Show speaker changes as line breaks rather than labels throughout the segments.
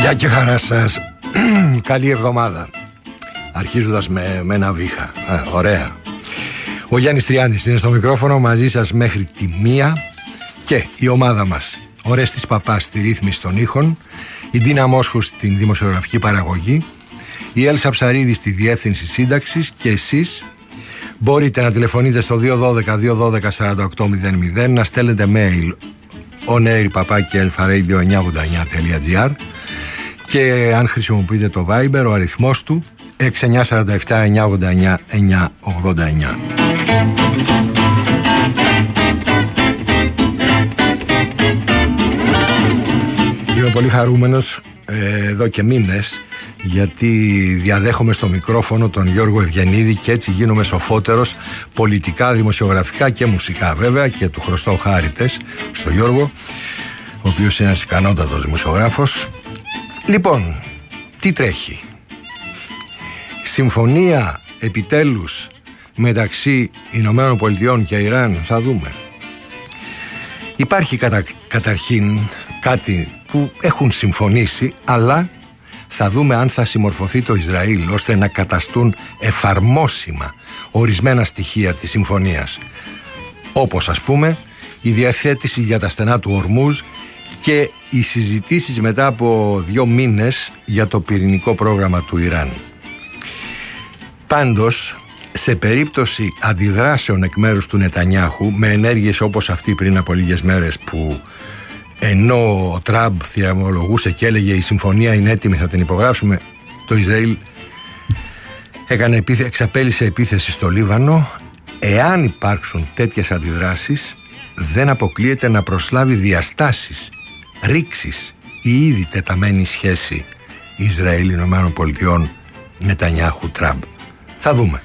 Γεια και χαρά σας. Καλή εβδομάδα. Αρχίζοντας με ένα βήχα. Ωραία. Ο Γιάννης Τριάντης είναι στο μικρόφωνο, μαζί σας μέχρι τη 1. Και η ομάδα μας: ο Ρέστης Παπάς στη ρύθμιση των ήχων, η Ντίνα Μόσχου στην δημοσιογραφική παραγωγή, η Έλσα Ψαρίδη στη διεύθυνση σύνταξης. Και εσείς μπορείτε να τηλεφωνείτε στο 212-212-4800, να στέλνετε mail onair@elfaradio989.gr και αν χρησιμοποιείτε το Viber, ο αριθμός του 6947 989 989. Είμαι πολύ χαρούμενος εδώ και μήνες, γιατί διαδέχομαι στο μικρόφωνο τον Γιώργο Ευγενίδη και έτσι γίνομαι σοφότερος πολιτικά, δημοσιογραφικά και μουσικά βέβαια, και του χρωστώ χάριτες στο Γιώργο, ο οποίος είναι ένας ικανότατος δημοσιογράφος. Λοιπόν, τι τρέχει? Συμφωνία επιτέλους μεταξύ Ηνωμένων Πολιτειών και Ιράν, θα δούμε. Υπάρχει καταρχήν κάτι που έχουν συμφωνήσει, αλλά θα δούμε αν θα συμμορφωθεί το Ισραήλ ώστε να καταστούν εφαρμόσιμα ορισμένα στοιχεία της συμφωνίας, όπως ας πούμε η διαθέτηση για τα στενά του Ορμούζ και οι συζητήσεις μετά από 2 μήνες για το πυρηνικό πρόγραμμα του Ιράν. Πάντως, σε περίπτωση αντιδράσεων εκ μέρους του Νετανιάχου, με ενέργειες όπως αυτή πριν από λίγες μέρες, που ενώ ο Τραμπ θυραμολογούσε και έλεγε η συμφωνία είναι έτοιμη, θα την υπογράψουμε, το Ισραήλ εξαπέλυσε επίθεση στο Λίβανο. Εάν υπάρξουν τέτοιες αντιδράσεις, δεν αποκλείεται να προσλάβει διαστάσεις ρήξης η ήδη τεταμένη σχέση Ισραήλ-Ηνωμένων Πολιτειών Νετανιάχου-Τραμπ. Θα δούμε.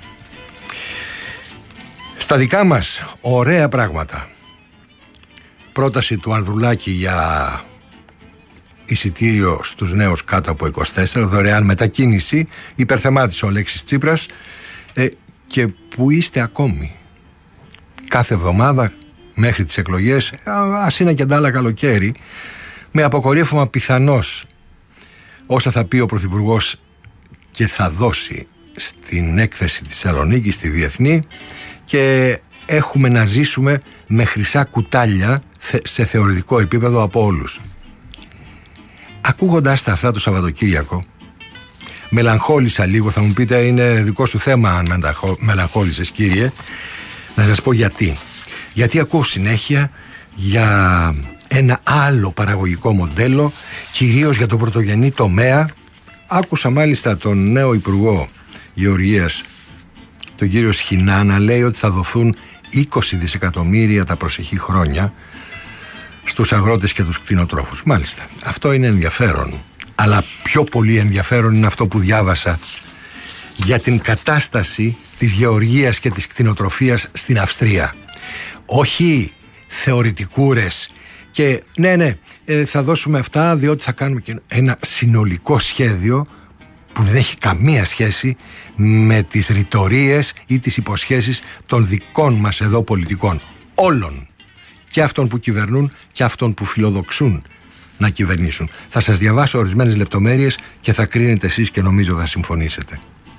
Στα δικά μας ωραία πράγματα. Πρόταση του Ανδρουλάκη για εισιτήριο στους νέους κάτω από 24, δωρεάν μετακίνηση, υπερθεμάτισε ο Αλέξης Τσίπρας. Και που είστε ακόμη? Κάθε εβδομάδα μέχρι τις εκλογές, ας είναι και ντάλα καλοκαίρι, με αποκορύφωμα πιθανώς όσα θα πει ο Πρωθυπουργός και θα δώσει στην έκθεση της Θεσσαλονίκης, στη Διεθνή, και έχουμε να ζήσουμε με χρυσά κουτάλια σε θεωρητικό επίπεδο από όλους. Ακούγοντας τα αυτά το Σαββατοκύριακο, μελαγχόλησα λίγο. Θα μου πείτε, είναι δικό σου θέμα αν μελαγχόλησες, κύριε. Να σας πω γιατί. Γιατί ακούω συνέχεια για ένα άλλο παραγωγικό μοντέλο, κυρίως για το πρωτογενή τομέα. Άκουσα μάλιστα τον νέο Υπουργό Γεωργίας, τον κύριο Σχοινά, να λέει ότι θα δοθούν 20 δισεκατομμύρια τα προσεχή χρόνια στους αγρότες και τους κτηνοτρόφους. Μάλιστα, αυτό είναι ενδιαφέρον. Αλλά πιο πολύ ενδιαφέρον είναι αυτό που διάβασα για την κατάσταση της γεωργίας και της κτηνοτροφίας στην Αυστρία. Όχι θεωρητικούρες και ναι, θα δώσουμε αυτά διότι θα κάνουμε και ένα συνολικό σχέδιο που δεν έχει καμία σχέση με τις ρητορίες ή τις υποσχέσεις των δικών μας εδώ πολιτικών. Όλων. Και αυτών που κυβερνούν και αυτών που φιλοδοξούν να κυβερνήσουν. Θα σας διαβάσω ορισμένες λεπτομέρειες και θα κρίνετε εσείς και νομίζω θα συμφωνήσετε.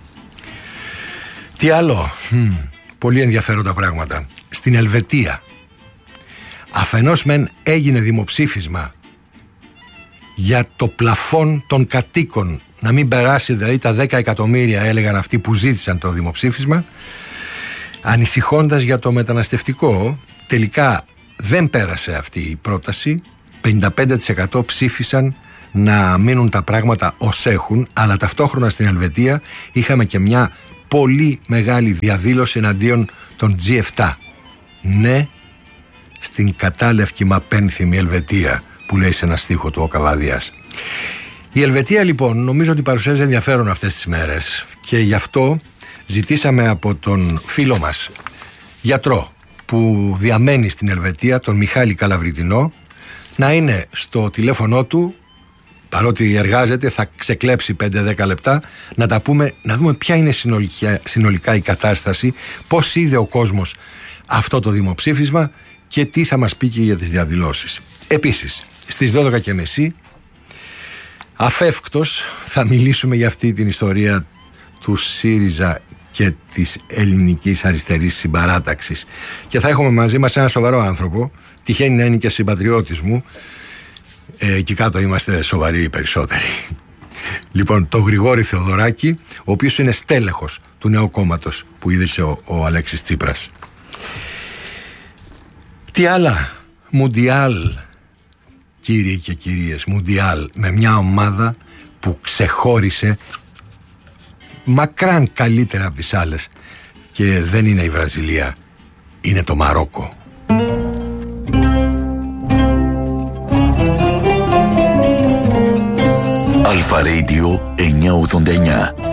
Τι άλλο? Πολύ ενδιαφέροντα πράγματα. Στην Ελβετία, αφενός μεν έγινε δημοψήφισμα για το πλαφόν των κατοίκων, να μην περάσει δηλαδή τα 10 εκατομμύρια, έλεγαν αυτοί που ζήτησαν το δημοψήφισμα, ανησυχώντας για το μεταναστευτικό. Τελικά δεν πέρασε αυτή η πρόταση. 55% ψήφισαν να μείνουν τα πράγματα ως έχουν, αλλά ταυτόχρονα στην Ελβετία είχαμε και μια πολύ μεγάλη διαδήλωση εναντίον των G7. Ναι, στην κατάλευκη μαπένθυμη Ελβετία, που λέει σε ένα στίχο του ο Καβαδίας. Η Ελβετία λοιπόν νομίζω ότι παρουσιάζει ενδιαφέρον αυτές τις μέρες και γι' αυτό ζητήσαμε από τον φίλο μας γιατρό που διαμένει στην Ελβετία, τον Μιχάλη Καλαβριτινό, να είναι στο τηλέφωνο του, παρότι εργάζεται, θα ξεκλέψει 5-10 λεπτά, να τα πούμε, να δούμε ποια είναι συνολικά η κατάσταση, πώς είδε ο κόσμος αυτό το δημοψήφισμα και τι θα μας πει και για τις διαδηλώσεις. Επίσης, στις 12.30 Αφεύκτος θα μιλήσουμε για αυτή την ιστορία του ΣΥΡΙΖΑ και της ελληνικής αριστερής συμπαράταξης. Και θα έχουμε μαζί μας ένα σοβαρό άνθρωπο, τυχαίνει να είναι και συμπατριώτης μου, εκεί κάτω είμαστε σοβαροί οι περισσότεροι. Λοιπόν, το Γρηγόρη Θεοδωράκη, ο οποίος είναι στέλεχος του νέου κόμματος που ίδρυσε ο Αλέξης Τσίπρας. Τι άλλα, Μουντιάλ, κύριοι και κυρίες, Μουντιάλ, με μια ομάδα που ξεχώρισε μακράν καλύτερα από τις άλλες, και δεν είναι η Βραζιλία, είναι το Μαρόκο.
Αλφα Radio 989.